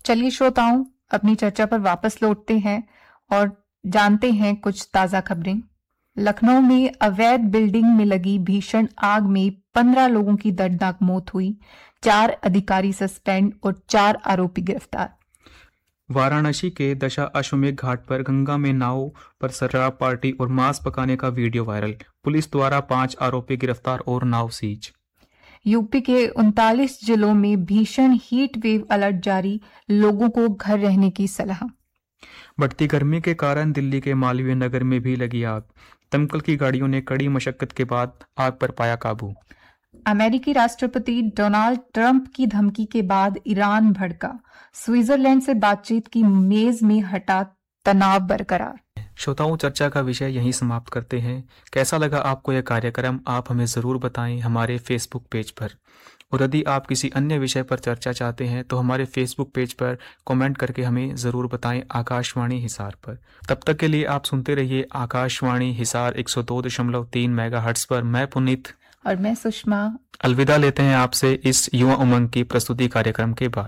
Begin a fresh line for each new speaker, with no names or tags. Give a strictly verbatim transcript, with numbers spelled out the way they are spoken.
चलिए श्रोताओं, अपनी चर्चा पर वापस लौटते हैं और जानते हैं कुछ ताजा खबरें। लखनऊ में अवैध बिल्डिंग में लगी भीषण आग में पंद्रह लोगों की दर्दनाक मौत हुई। चार अधिकारी सस्पेंड और चार आरोपी गिरफ्तार।
वाराणसी के दशा अश्वमेध घाट पर गंगा में नाव पर शराब पार्टी और मांस पकाने का वीडियो वायरल। पुलिस द्वारा पांच आरोपी गिरफ्तार और नाव सीज।
यूपी के उनतालीस जिलों में भीषण हीट वेव अलर्ट जारी, लोगों को घर रहने की सलाह।
बढ़ती गर्मी के कारण दिल्ली के मालवीय नगर में भी लगी आग। दमकल की गाड़ियों ने कड़ी मशक्कत के बाद आग पर पाया काबू।
अमेरिकी राष्ट्रपति डोनाल्ड ट्रंप की धमकी के बाद ईरान भड़का, स्विट्जरलैंड से बातचीत की मेज में हटा तनाव बरकरार।
श्रोताओं, चर्चा का विषय यहीं समाप्त करते हैं। कैसा लगा आपको यह कार्यक्रम, आप हमें ज़रूर बताएं हमारे फेसबुक पेज पर। और यदि आप किसी अन्य विषय पर चर्चा चाहते हैं तो हमारे फेसबुक पेज पर कमेंट करके हमें ज़रूर बताएं आकाशवाणी हिसार पर। तब तक के लिए आप सुनते रहिए आकाशवाणी हिसार एक सौ दो दशमलव तीन मेगाहर्ट्ज़ पर। मैं पुनीत
और मैं सुषमा
अलविदा लेते हैं आपसे इस युवा उमंग की प्रस्तुति कार्यक्रम के बाद।